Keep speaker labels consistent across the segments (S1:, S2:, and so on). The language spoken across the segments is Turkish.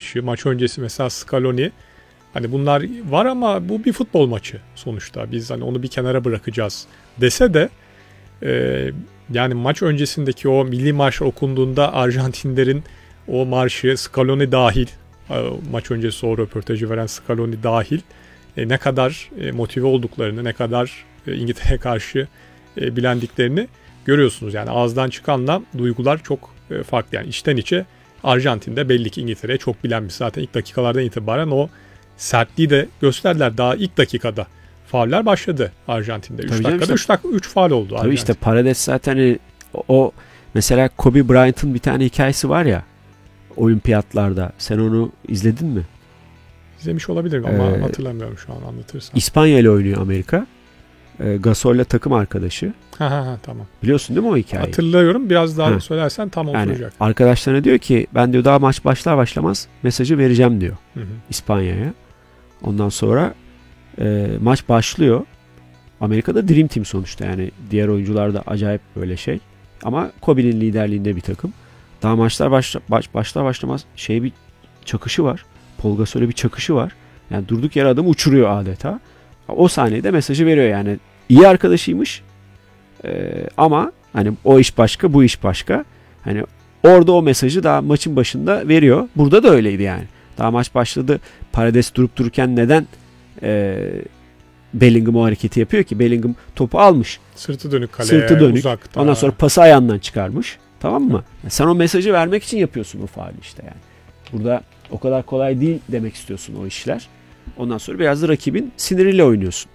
S1: atışı, maç öncesi mesela Scaloni. Hani bunlar var ama bu bir futbol maçı sonuçta. Biz hani onu bir kenara bırakacağız dese de yani maç öncesindeki o milli marş okunduğunda Arjantinlerin o marşı, Scaloni dahil, maç öncesi o röportajı veren Scaloni dahil ne kadar motive olduklarını, ne kadar İngiltere'ye karşı bilendiklerini görüyorsunuz. Yani ağızdan çıkanla duygular çok farklı. Yani içten içe Arjantin'de belli ki İngiltere'ye çok bilenmiş. Zaten ilk dakikalardan itibaren o sertliği de gösterdiler. Daha ilk dakikada fauller başladı Arjantin'de. 3 dakikada 3 faul oldu.
S2: Tabii işte Paredes zaten o mesela Kobe Bryant'ın bir tane hikayesi var ya olimpiyatlarda. Sen onu izledin mi?
S1: İzlemiş olabilirim ama hatırlamıyorum şu an, anlatırsan.
S2: İspanya ile oynuyor Amerika. Gasol'le takım arkadaşı.
S1: Tamam.
S2: Biliyorsun değil mi o hikayeyi?
S1: Hatırlıyorum. Biraz daha söylersen tam oturacak.
S2: Yani arkadaşlarına diyor ki ben diyor daha maç başlar başlamaz mesajı vereceğim diyor. İspanya'ya. Ondan sonra maç başlıyor. Amerika'da Dream Team sonuçta, yani diğer oyuncular da acayip böyle şey. Ama Kobe'nin liderliğinde bir takım. Daha maçlar başlar başlamaz bir çakışı var. Paul Gasol'e bir çakışı var. Yani durduk yere adamı uçuruyor adeta. O saniyede mesajı veriyor yani. İyi arkadaşıymış. Ama hani o iş başka, bu iş başka. Hani orada o mesajı daha maçın başında veriyor. Burada da öyleydi yani. Daha maç başladı. Paredes durup dururken neden Bellingham o hareketi yapıyor ki? Bellingham topu almış.
S1: Sırtı dönük kaleye, uzakta.
S2: Ondan sonra pası ayağından çıkarmış. Tamam mı? Yani sen o mesajı vermek için yapıyorsun bu faali işte yani. Burada o kadar kolay değil demek istiyorsun o işler. Ondan sonra biraz da rakibin siniriyle oynuyorsun.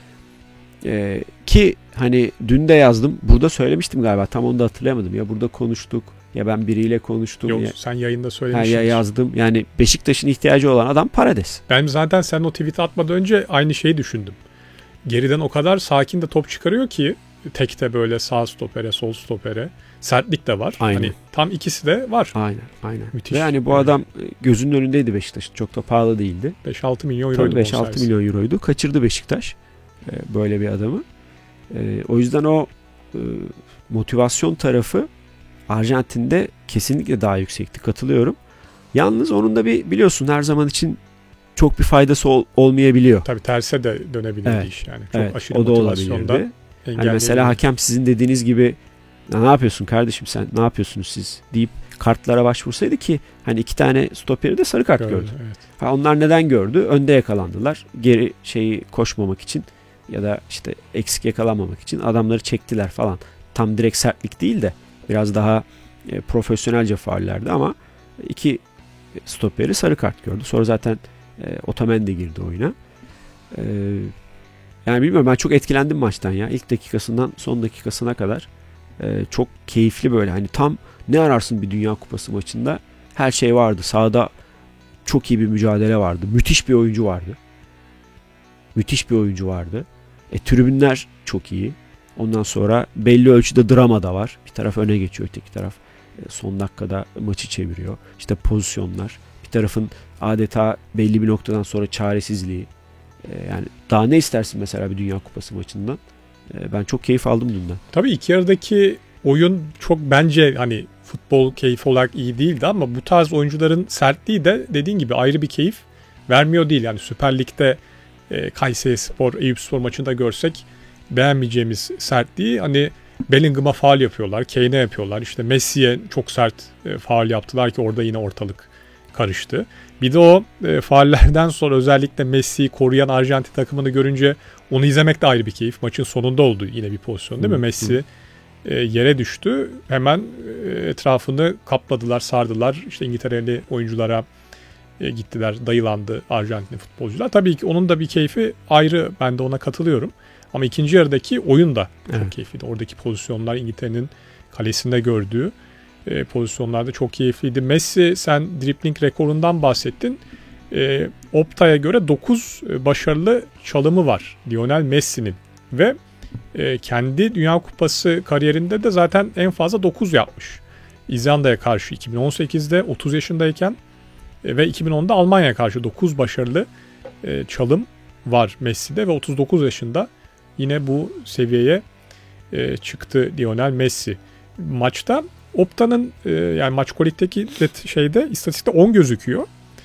S2: Ki hani dün de yazdım. Burada söylemiştim galiba. Tam onu da hatırlayamadım. Ya burada konuştuk. Ya ben biriyle konuştum.
S1: Yok,
S2: ya,
S1: sen yayında söylemiştin.
S2: Ya yazdım. Yani Beşiktaş'ın ihtiyacı olan adam Paredes.
S1: Ben zaten sen o tweet'i atmadan önce aynı şeyi düşündüm. Geriden o kadar sakin de top çıkarıyor ki tekte böyle sağ stopere, sol stopere. Sertlik de var.
S2: Aynen.
S1: Hani tam ikisi de var.
S2: Aynen.
S1: Müthiş.
S2: Ve yani bu adam gözünün önündeydi Beşiktaş'ın. Çok da pahalı değildi.
S1: 5-6 milyon euroydu.
S2: 5-6 milyon euroydu. Kaçırdı Beşiktaş böyle bir adamı. O yüzden o motivasyon tarafı Arjantin'de kesinlikle daha yüksekti. Katılıyorum. Yalnız onun da biliyorsun her zaman için çok bir faydası olmayabiliyor.
S1: Tabii terse de dönebilir iş yani. Çok aşırı
S2: o da
S1: motivasyonda.
S2: Hani mesela hakem sizin dediğiniz gibi ne yapıyorsun kardeşim sen, ne yapıyorsunuz siz deyip kartlara başvursaydı ki hani 2 tane stoperi de sarı kart gördü. Evet. Onlar neden gördü? Önde yakalandılar. Geri koşmamak için ya da işte eksik yakalanmamak için adamları çektiler falan. Tam direkt sertlik değil de biraz daha profesyonelce faullerdi ama 2 stoperi sarı kart gördü. Sonra zaten Otamendi girdi oyuna. Yani bilmiyorum, ben çok etkilendim maçtan ya. İlk dakikasından son dakikasına kadar çok keyifli böyle. Hani tam ne ararsın bir Dünya Kupası maçında? Her şey vardı. Sahada çok iyi bir mücadele vardı. Müthiş bir oyuncu vardı. Tribünler çok iyi. Ondan sonra belli ölçüde drama da var. Bir taraf öne geçiyor, öteki taraf son dakikada maçı çeviriyor. İşte pozisyonlar. Bir tarafın adeta belli bir noktadan sonra çaresizliği. Yani daha ne istersin mesela bir Dünya Kupası maçından? Ben çok keyif aldım dünden.
S1: Tabii ilk yarıdaki oyun çok bence hani futbol keyif olarak iyi değildi ama bu tarz oyuncuların sertliği de dediğin gibi ayrı bir keyif vermiyor değil. Yani Süper Lig'de Kayserispor, Eyüpspor maçında görsek beğenmeyeceğimiz sertliği, hani Bellingham'a faul yapıyorlar, Kane'e yapıyorlar. İşte Messi'ye çok sert faul yaptılar ki orada yine ortalık karıştı. Bir de o faullerden sonra özellikle Messi'yi koruyan Arjantin takımını görünce onu izlemek de ayrı bir keyif. Maçın sonunda oldu yine bir pozisyon değil mi? Messi yere düştü. Hemen etrafını kapladılar, sardılar. İşte İngiltereli oyunculara gittiler, dayılandı Arjantin futbolcular. Tabii ki onun da bir keyfi ayrı. Ben de ona katılıyorum. Ama ikinci yarıdaki oyun da çok keyifliydi. Oradaki pozisyonlar, İngiltere'nin kalesinde gördüğü pozisyonlarda çok keyifliydi. Messi, sen dribbling rekorundan bahsettin. Opta'ya göre 9 başarılı çalımı var Lionel Messi'nin. Ve kendi Dünya Kupası kariyerinde de zaten en fazla 9 yapmış. İzlanda'ya karşı 2018'de 30 yaşındayken ve 2010'da Almanya'ya karşı 9 başarılı çalım var Messi'de ve 39 yaşında yine bu seviyeye çıktı Lionel Messi. Maçta Opta'nın yani Maçkolik'teki istatistikte 10 gözüküyor.